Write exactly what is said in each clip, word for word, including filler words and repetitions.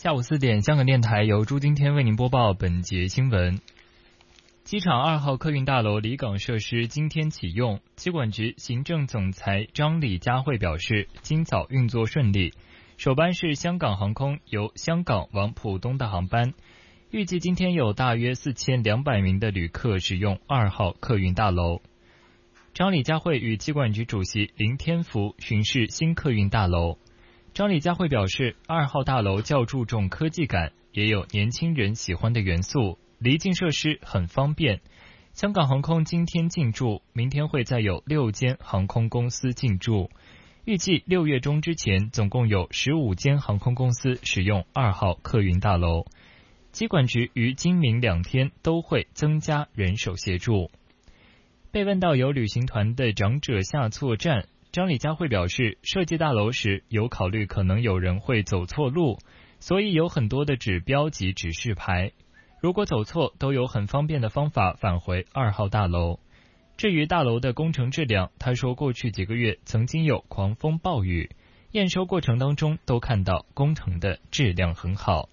下午四点，香港电台由朱今天为您播报本节新闻。机场二号客运大楼离港设施今天启用，机管局行政总裁张李佳慧表示，今早运作顺利。首班是香港航空由香港往浦东的航班，预计今天有大约四千两百名的旅客使用二号客运大楼。张李佳慧与机管局主席林天福巡视新客运大楼。张李佳慧表示，二号大楼较注重科技感，也有年轻人喜欢的元素，离境设施很方便。香港航空今天进驻，明天会再有六间航空公司进驻。预计六月中之前，总共有十五间航空公司使用二号客运大楼。机管局于今明两天都会增加人手协助。被问到有旅行团的长者下错站，张李佳慧表示，设计大楼时有考虑可能有人会走错路，所以有很多的指标及指示牌。如果走错，都有很方便的方法返回二号大楼。至于大楼的工程质量，他说过去几个月曾经有狂风暴雨，验收过程当中都看到工程的质量很好。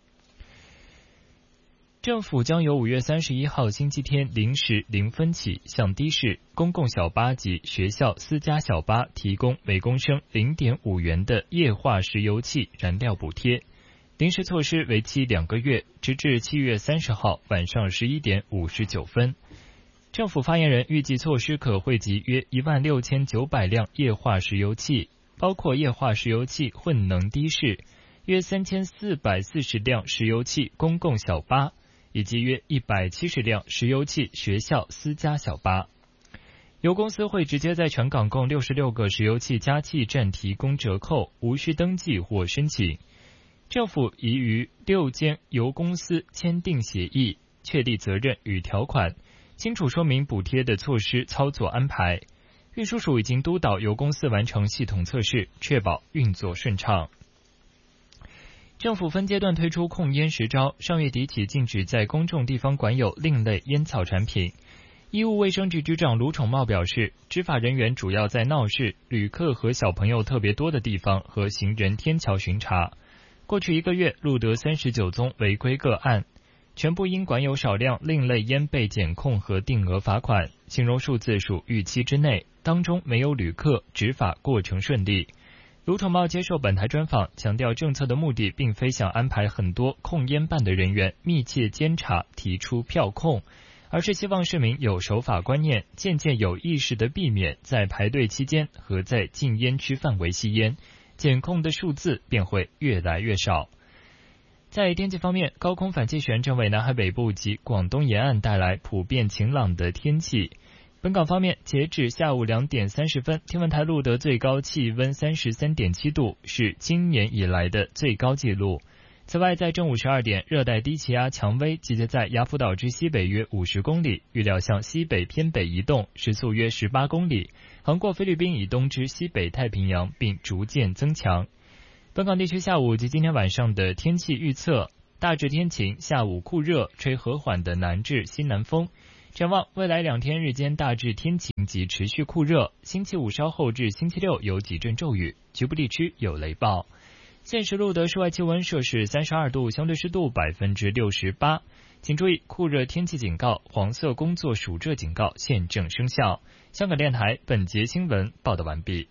政府将由五月三十一号星期天零时零分起，向的士、公共小巴及学校私家小巴提供每公升 零点五元的液化石油气燃料补贴。临时措施为期两个月，直至七月三十号晚上十一点五十九分。政府发言人预计措施可惠及约一万六千九百辆液化石油气，包括液化石油气混能的士，约三千四百四十辆石油气公共小巴，以及约一百七十辆石油气学校私家小巴。油公司会直接在全港共六十六个石油气加气站提供折扣，无需登记或申请。政府已与六间油公司签订协议，确立责任与条款，清楚说明补贴的措施操作安排。运输署已经督导油公司完成系统测试，确保运作顺畅。政府分阶段推出控烟实招，上月底起禁止在公众地方管有另类烟草产品。医务卫生局局长卢宠茂表示，执法人员主要在闹市、旅客和小朋友特别多的地方和行人天桥巡查。过去一个月录得三十九宗违规个案，全部因管有少量另类烟被检控和定额罚款，形容数字属预期之内，当中没有旅客，执法过程顺利。卢宠茂接受本台专访，强调政策的目的并非想安排很多控烟办的人员密切监察提出票控，而是希望市民有守法观念，渐渐有意识地避免在排队期间和在禁烟区范围吸烟，检控的数字便会越来越少。在天气方面，高空反气旋正为南海北部及广东沿岸带来普遍晴朗的天气。本港方面，截止下午两点三十分，天文台录得最高气温 三十三点七度，是今年以来的最高纪录。此外，在正午十二点，热带低气压蔷薇集结在雅浦岛之西北约五十公里，预料向西北偏北移动，时速约十八公里，横过菲律宾以东之西北太平洋，并逐渐增强。本港地区下午及今天晚上的天气预测，大致天晴，下午酷热，吹和缓的南至西南风。展望未来两天日间大致天晴及持续酷热，星期五稍后至星期六有几阵骤雨，局部地区有雷暴。现时录得室外气温摄氏三十二度，相对湿度百分之六十八。请注意，酷热天气警告、黄色工作暑热警告现正生效。香港电台本节新闻报道完毕。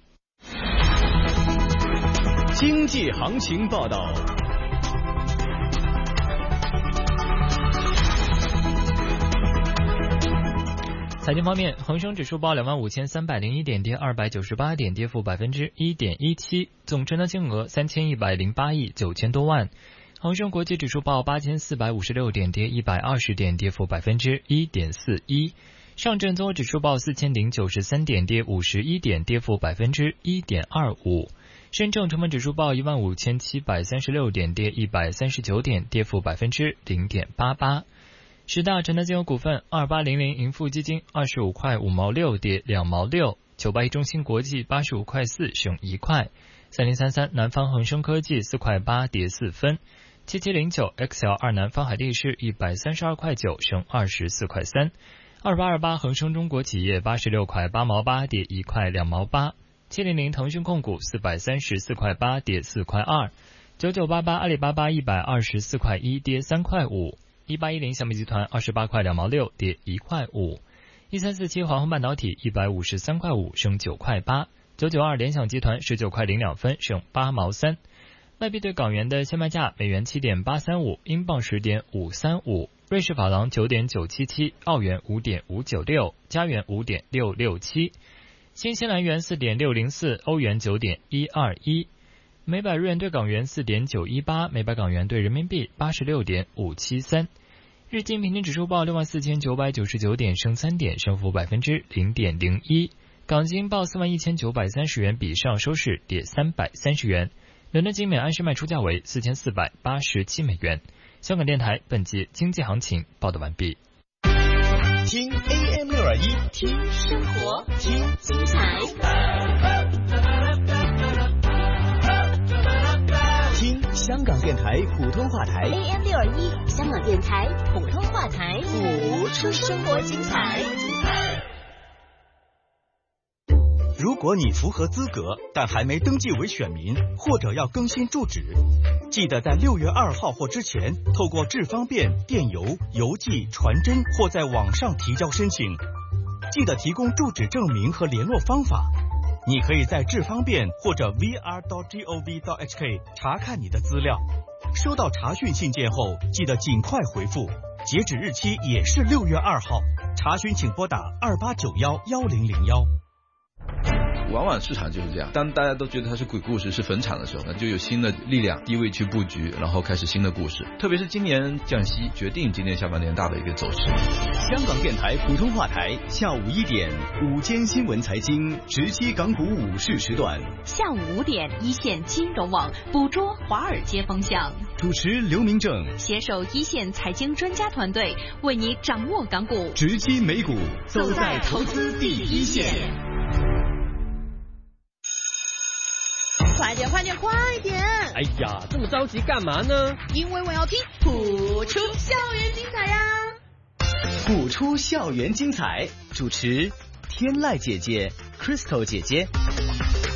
经济行情报道。 财经方面，恒生指数报两万五千三百零一点，跌二百九十八点，跌幅百分之一点一七，总成交金额三千一百零八亿九千多万。恒生国际指数报八千四百五十六点，跌一百二十点，跌幅百分之一点四一。上证综合指数报四千零九十三点，跌五十一点，跌幅百分之一点二五。深证成分指数报一万五千七百三十六点，跌一百三十九点，跌幅百分之零点八八。十大成交金额股份：二八零零盈富基金二十五块五毛六，跌两毛六；九八一中芯国际八十五块四，升一块；三零三三南方恒生科技四块八，跌四分；七七零九 X L 二南方海力士一百三十二块九，升二十四块三；二八二八恒生中国企业八十六块八毛八，跌一块两毛八；七零零腾讯控股四百三十四块八，跌四块二； 九九八八阿里巴巴一百二十四块一，跌三块五。一八一零小米集团二十八块两毛六，跌一块五。一三四七华虹半导体一百五十三块五，升九块八。九九二联想集团十九块零两分，升八毛三。外币对港元的现卖价：美元七点八三五，英镑十点五三五，瑞士法郎九点九七七，澳元五点五九六，加元五点六六七，新西兰元四点六零四，欧元九点一二一。每百日元对港元四点九一八，每百港元对人民币八十六点五七三。日经平均指数报六万四千九百九十九点，升三点，升幅百分之零点零一。港金报四万一千九百三十元，比上收市跌三百三十元。伦敦金每安士卖出价为四千四百八十七美元。香港电台本节经济行情报道完毕。 听 A M 六二一， 听生活，听精彩。 听香港电台普通话台 A M 六二一，香港电台普通话台，谱出生活精彩。 如果你符合资格，但还没登记为选民，或者要更新住址，记得在六月二号或之前，透过智方便、电邮、邮寄、传真或在网上提交申请。记得提供住址证明和联络方法。你可以在智方便或者 v r dot gov dot h k 查看你的资料。收到查询信件后，记得尽快回复，截止日期也是六月二号。查询请拨打二八九幺幺零零幺。 往往市场就是这样，当大家都觉得它是鬼故事是坟场的时候呢，就有新的力量低位去布局，然后开始新的故事。特别是今年降息决定今年下半年大的一个走势。 香港电台普通话台下午一点午间新闻财经直击港股午市时段， 下午五点一线金融网捕捉华尔街风向， 主持刘明正携手一线财经专家团队为你掌握港股， 直击美股， 走在投资第一线。 快点快点快点！ 哎呀，这么着急干嘛呢？ 因为我要听谱出校园精彩呀！ 谱出校园精彩，主持天籁姐姐、Crystal 姐姐。